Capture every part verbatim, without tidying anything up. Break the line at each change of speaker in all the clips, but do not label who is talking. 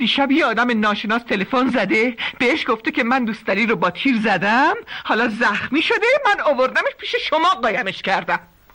دیشب یه آدم ناشناس تلفن زده بهش گفته که من دوستری رو با تیر زدم، حالا زخمی شده، من آوردمش پیش شما قایمش کردم.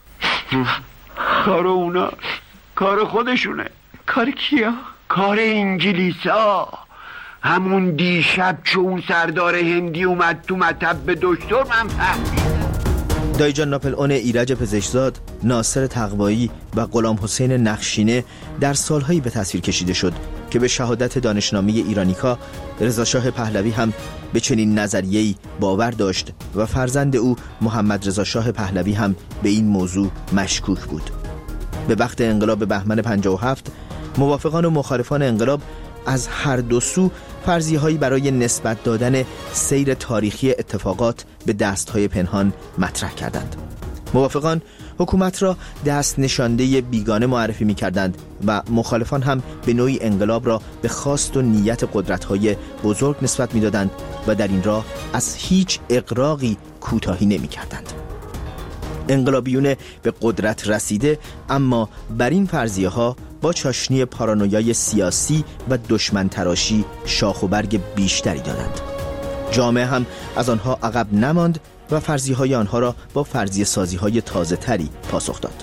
کار اونا، کار خودشونه.
کار کیا؟
کار انگلیسا. همون دیشب چون اون سردار هندی اومد تو مطب به دکتر من فهمیدم.
دایجان ناپل اون ایرج پزشکزاد، ناصر تقوایی و غلام حسین نخشینه در سالهایی به تصویر کشیده شد که به شهادت دانشنامه ایرانیکا رضا شاه پهلوی هم به چنین نظریه‌ای باور داشت و فرزند او محمد رضا شاه پهلوی هم به این موضوع مشکوک بود. به وقت انقلاب بهمن پنجاه و هفت موافقان و مخالفان انقلاب از هر دو سو فرضیه‌هایی برای نسبت دادن سیر تاریخی اتفاقات به دست‌های پنهان مطرح کردند. موافقان حکومت را دست نشانده بیگانه معرفی می‌کردند و مخالفان هم به نوعی انقلاب را به خواست و نیت قدرت‌های بزرگ نسبت می‌دادند و در این راه از هیچ اغراقی کوتاهی نمی‌کردند. انقلابیون به قدرت رسیده اما بر این فرضیه‌ها با چاشنی پارانویای سیاسی و دشمن تراشی شاخ و برگ بیشتری دادند. جامعه هم از آنها عقب نماند و فرضیه‌های آنها را با فرضیه سازی‌های تازه‌تری پاسخ داد.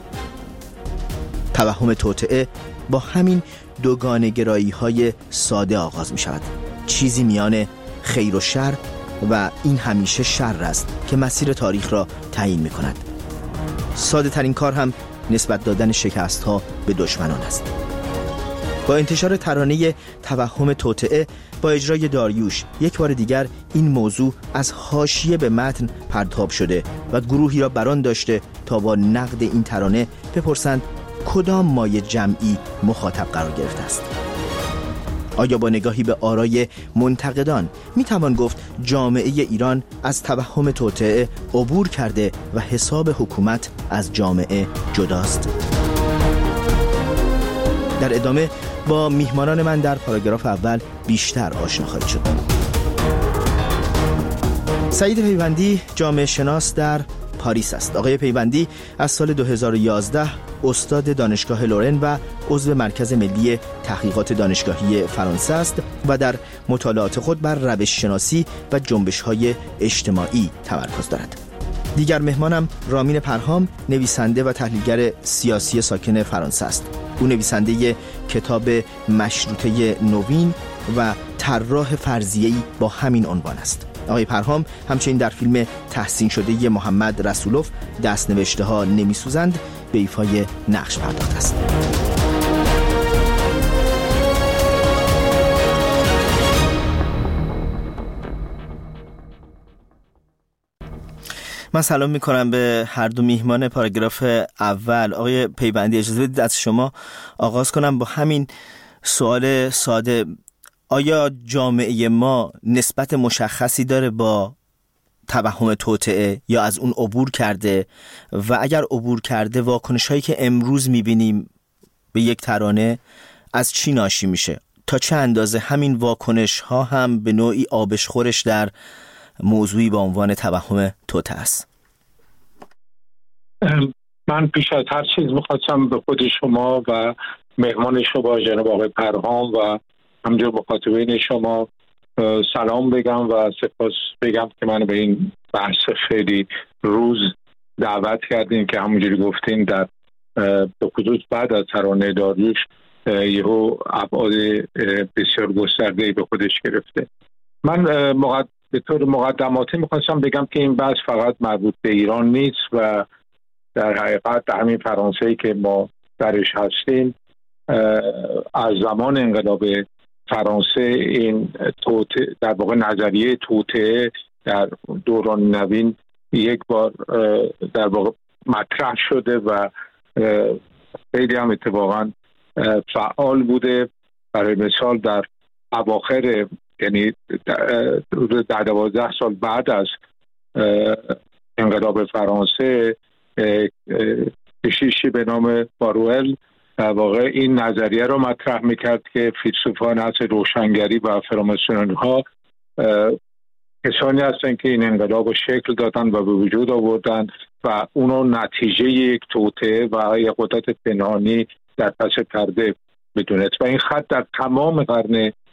توهم توطئه با همین دوگانه گرایی‌های ساده آغاز می‌شود. چیزی میان خیر و شر و این همیشه شر است که مسیر تاریخ را تعیین می‌کند. ساده ترین کار هم نسبت دادن شکست ها به دشمنان است. با انتشار ترانه توهم توطئه با اجرای داریوش یک بار دیگر این موضوع از حاشیه به متن پرتاب شده و گروهی را بران داشته تا با نقد این ترانه بپرسند کدام مایه جمعی مخاطب قرار گرفته است. آیا با نگاهی به آرای منتقدان می توان گفت جامعه ایران از توهم توطئه عبور کرده و حساب حکومت از جامعه جداست؟ در ادامه با میهمانان من در پاراگراف اول بیشتر آشنا خواهید شد. سعید پیوندی جامعه شناس در پاریس است. آقای پیوندی از سال دو هزار و یازده استاد دانشگاه لورن و عضو مرکز ملی تحقیقات دانشگاهی فرانسه است و در مطالعات خود بر روش شناسی و جنبش‌های اجتماعی تمرکز دارد. دیگر مهمانم رامین پرهام، نویسنده و تحلیلگر سیاسی ساکن فرانسه است. او نویسنده کتاب مشروطه نوین و طراح فرضیه‌ای با همین عنوان است. آقای پرهام همچنین در فیلم تحسین شده محمد رسولوف دست نوشته ها نمی سوزند به ایفای نقش پرداخته است. من سلام می کنم به هر دو میهمان پاراگراف اول. آقای پیوندی اجازه بدید از شما آغاز کنم با همین سوال ساده. آیا جامعه ما نسبت مشخصی داره با توهم توطئه یا از اون عبور کرده؟ و اگر عبور کرده واکنش هایی که امروز میبینیم به یک ترانه از چی ناشی میشه؟ تا چه اندازه همین واکنش ها هم به نوعی آبشخورش در موضوعی با عنوان توهم توطئه است؟
من پیش از هر چیز میخواستم به خود شما و مهمان شما جناب آقای پرهام و همجور مخاطبین شما سلام بگم و سپاس بگم که من به این بحث خیلی روز دعوت کردین که همونجوری گفتین در به خصوص بعد از ترانه داریوش یهو ابعاد بسیار گسترده‌ای به خودش گرفته. من مقد... به طور مقدماتی میخواستم بگم که این بحث فقط مربوط به ایران نیست و در حقیقت همین فرانسه‌ای که ما درش هستیم از زمان انقلاب فرانسه این توطئه در واقع نظریه توطئه در دوران نوین یک بار در واقع مطرح شده و خیلی هم اتفاقا فعال بوده. برای مثال در اواخر یعنی در دوازده سال بعد از انقلاب فرانسه کشیشی به نام باروئل در واقع این نظریه رو مطرح میکرد که فیلسوفان عصر روشنگری و فراماسونری ها کسانی هستند که این انقلاب رو شکل دادن و به وجود آوردن و اونو نتیجه یک توطئه و یک قدرت پنهانی در پس پرده بدونست و این خط در تمام قرن